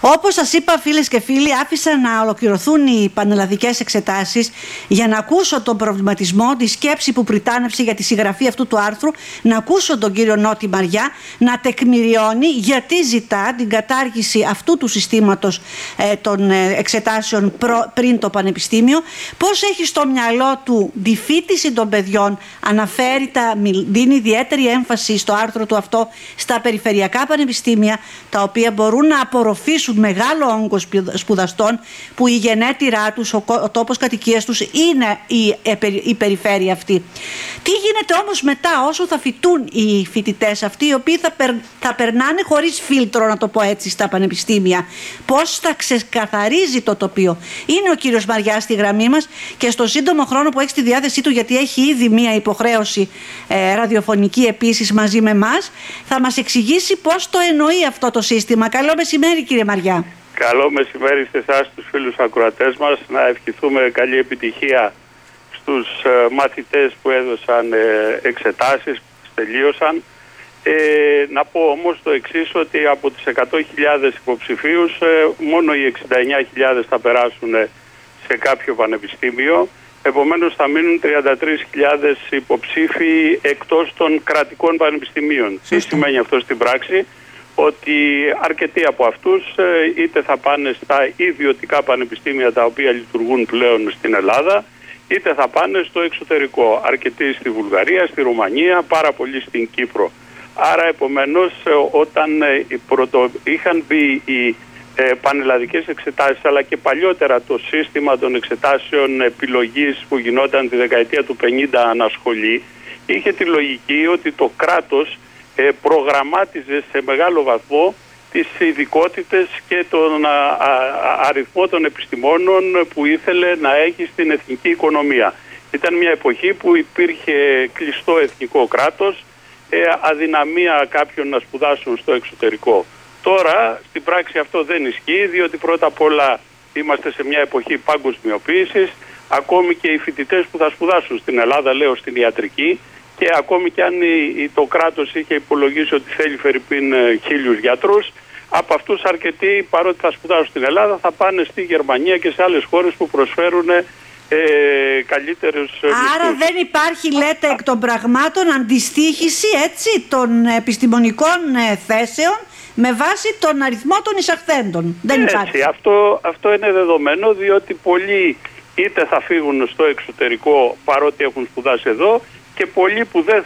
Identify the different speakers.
Speaker 1: Όπως σας είπα, φίλες και φίλοι, άφησα να ολοκληρωθούν οι πανελλαδικές εξετάσεις για να ακούσω τον προβληματισμό, τη σκέψη που πριτάνευσε για τη συγγραφή αυτού του άρθρου, να ακούσω τον κύριο Νότι Μαριά να τεκμηριώνει γιατί ζητά την κατάργηση αυτού του συστήματος των εξετάσεων πριν το πανεπιστήμιο, πώς έχει στο μυαλό του τη φοιτηση των παιδιών, αναφέρει, δίνει ιδιαίτερη έμφαση στο άρθρο του αυτό στα περιφερειακά πανεπιστήμια, τα οποία μπορούν να απορροφήσουν μεγάλο όγκο σπουδαστών, που η γενέτειρά τους, ο τόπος κατοικίας τους είναι η περιφέρεια αυτή. Τι γίνεται όμως μετά, όσο θα φοιτούν οι φοιτητές αυτοί, οι οποίοι θα περνάνε χωρίς φίλτρο, να το πω έτσι, στα πανεπιστήμια? Πώς θα ξεκαθαρίζει το τοπίο? Είναι ο κύριος Μαριάς στη γραμμή μας και στο σύντομο χρόνο που έχει στη διάθεσή του, γιατί έχει ήδη μία υποχρέωση ραδιοφωνική επίσης μαζί με εμάς, θα μας εξηγήσει πώς το εννοεί αυτό το σύστημα. Καλό μεσημέρι, κύριε Μαριά.
Speaker 2: Καλό μεσημέρι σε εσάς, τους φίλους ακροατές μας. Να ευχηθούμε καλή επιτυχία στους μαθητές που έδωσαν εξετάσεις, που τελείωσαν. Να πω όμως το εξής, ότι από τις 100.000 υποψηφίους μόνο οι 69.000 θα περάσουν σε κάποιο πανεπιστήμιο. Επομένως θα μείνουν 33.000 υποψήφοι εκτός των κρατικών πανεπιστημίων. Τι σημαίνει αυτό στην πράξη? Ότι αρκετοί από αυτούς είτε θα πάνε στα ιδιωτικά πανεπιστήμια τα οποία λειτουργούν πλέον στην Ελλάδα, είτε θα πάνε στο εξωτερικό. Αρκετοί στη Βουλγαρία, στη Ρουμανία, πάρα πολλοί στην Κύπρο. Άρα επομένως όταν είχαν μπει οι πανελλαδικές εξετάσεις, αλλά και παλιότερα το σύστημα των εξετάσεων επιλογής που γινόταν τη δεκαετία του 50 ανασχολή, είχε τη λογική ότι το κράτος προγραμμάτιζε σε μεγάλο βαθμό τις ειδικότητες και τον αριθμό των επιστημόνων που ήθελε να έχει στην εθνική οικονομία. Ήταν μια εποχή που υπήρχε κλειστό εθνικό κράτος, αδυναμία κάποιων να σπουδάσουν στο εξωτερικό. Τώρα στην πράξη αυτό δεν ισχύει, διότι πρώτα απ' όλα είμαστε σε μια εποχή παγκοσμιοποίησης. Ακόμη και οι φοιτητές που θα σπουδάσουν στην Ελλάδα, λέω στην ιατρική, και ακόμη και αν το κράτος είχε υπολογίσει ότι θέλει φερειπίν 1.000 γιατρούς, από αυτούς αρκετοί, παρότι θα σπουδάσουν στην Ελλάδα, θα πάνε στη Γερμανία και σε άλλες χώρες που προσφέρουν καλύτερους μισθούς.
Speaker 1: Άρα δεν υπάρχει, λέτε, εκ των πραγμάτων αντιστοίχηση, έτσι, των επιστημονικών θέσεων με βάση τον αριθμό των εισαχθέντων. Δεν υπάρχει.
Speaker 2: Έτσι, αυτό είναι δεδομένο, διότι πολλοί είτε θα φύγουν στο εξωτερικό παρότι έχουν σπουδάσει εδώ, και πολλοί που δεν